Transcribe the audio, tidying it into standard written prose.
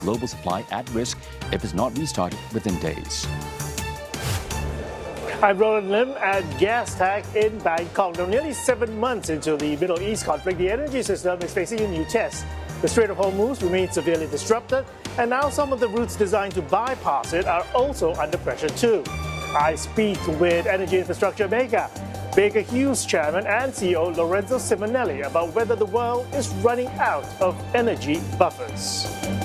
global supply at risk if it's not restarted within days. I'm Roland Lim at Gastech in Bangkok. Now, nearly 7 months into the Middle East conflict, the energy system is facing a new test. The Strait of Hormuz remains severely disrupted, and now some of the routes designed to bypass it are also under pressure too. I speak with energy infrastructure maker Baker Hughes chairman and CEO Lorenzo Simonelli about whether the world is running out of energy buffers.